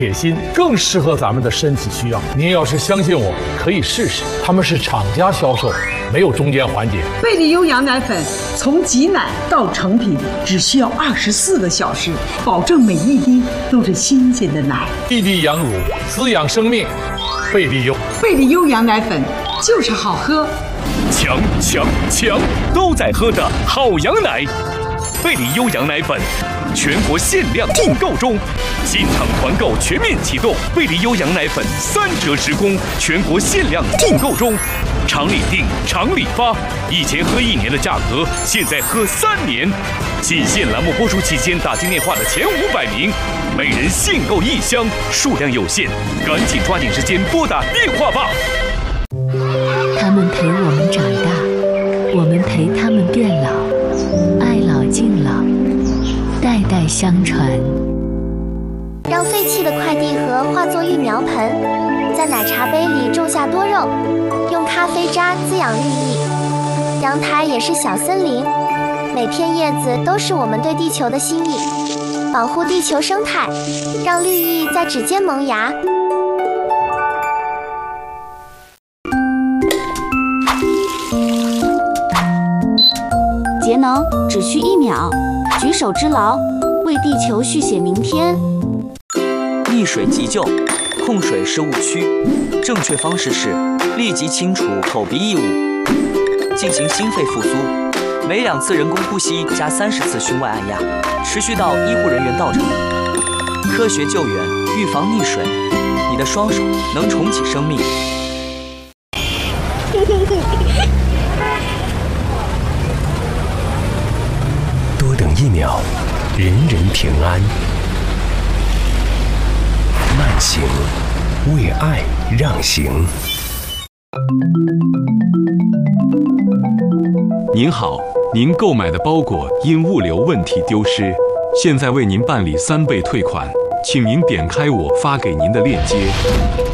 铁心更适合咱们的身体需要。您要是相信我，可以试试。他们是厂家销售，没有中间环节。 贝利优羊奶粉从挤奶到成品只需要24个小时，保证每一滴都是新鲜的奶。 一滴羊乳滋养生命，贝利优。 贝利优羊奶粉就是好喝。 强都在喝的好羊奶，贝利优羊奶粉全国限量订购中，进场团购全面启动，贝利优羊奶粉3折时供，全国限量订购中，厂里订，厂里发，以前喝1年的价格，现在喝3年。仅限栏目播出期间打进电话的前500名，每人限购1箱，数量有限，赶紧抓紧时间拨打电话吧。 他们陪我们长大，我们陪他们变老，爱老敬老，代代相传。 让废弃的快递盒化作育苗盆，在奶茶杯里种下多肉，用咖啡渣滋养绿意。阳台也是小森林，每片叶子都是我们对地球的心意。保护地球生态，让绿意在指尖萌芽。 节能只需1秒，举手之劳，为地球续写明天。 溺水急救，控水是误区，正确方式是立即清除口鼻异物，进行心肺复苏，每2次人工呼吸加30次胸外按压，持续到医护人员到场。科学救援，预防溺水，你的双手能重启生命。 多等1秒，人人平安。慢行，为爱让行。 您好，您购买的包裹因物流问题丢失，现在为您办理3倍退款，请您点开我发给您的链接。